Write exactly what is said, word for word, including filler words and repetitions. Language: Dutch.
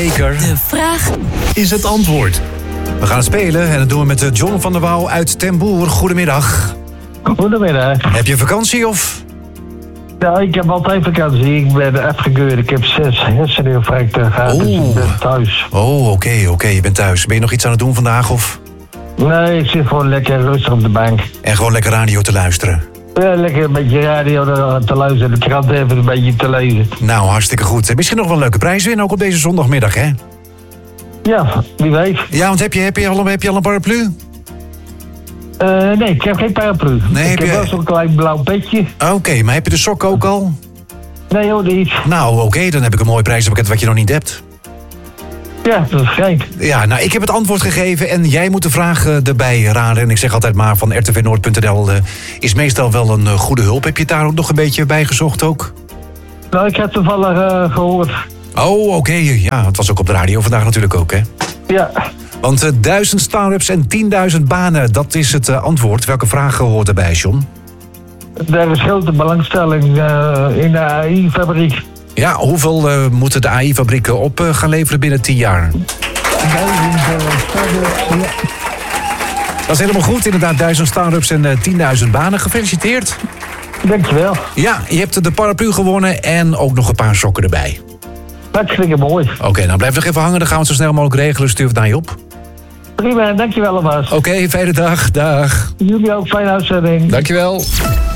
Zeker. De vraag is het antwoord. We gaan het spelen en dat doen we met John van der Wouw uit Ten Boer. Goedemiddag. Goedemiddag. Heb je vakantie of? Ja, ik heb altijd vakantie. Ik ben afgekeurd. Ik heb zes herseninfarcten gehad, dus ik ben thuis. Oh, oké, okay, oké. Okay. Je bent thuis. Ben je nog iets aan het doen vandaag of? Nee, ik zit gewoon lekker rustig op de bank. En gewoon lekker radio te luisteren? Ja, lekker een beetje radio te luisteren. De krant even een beetje te lezen. Nou, hartstikke goed. Misschien nog wel een leuke prijs winnen, ook op deze zondagmiddag, hè? Ja, wie weet. Ja, want heb je, heb je, al, heb je al een paraplu? Uh, nee, ik heb geen paraplu. Nee, ik heb, heb je... wel zo'n klein blauw petje. Oké, okay, maar heb je de sokken ook al? Nee hoor, niet. Nou, oké, okay, dan heb ik een mooi prijzenpakket wat je nog niet hebt. Ja, dat is gek. Ja, nou, ik heb het antwoord gegeven en jij moet de vraag uh, erbij raden. En ik zeg altijd maar van r t v noord punt n l uh, is meestal wel een uh, goede hulp. Heb je het daar ook nog een beetje bij gezocht ook? Nou, ik heb toevallig uh, gehoord. Oh, oké. Okay. Ja, het was ook op de radio vandaag natuurlijk ook, hè? Ja. Want uh, duizend start-ups en tienduizend banen, dat is het uh, antwoord. Welke vraag hoort erbij, John? Er is grote belangstelling uh, in de A I-fabriek. Ja, hoeveel uh, moeten de A I-fabrieken op uh, gaan leveren binnen tien jaar? Duizend uh, start-ups, ja. Dat is helemaal goed, inderdaad. Duizend start-ups en uh, tienduizend banen. Gefeliciteerd. Dankjewel. Ja, je hebt de paraplu gewonnen en ook nog een paar sokken erbij. Hartstikke mooi. Oké, okay, nou blijf nog even hangen. Dan gaan we het zo snel mogelijk regelen. Stuur het naar je op. Prima, dankjewel alvast. Oké, okay, fijne dag. Dag. Jullie ook, fijne uitzending. Dankjewel.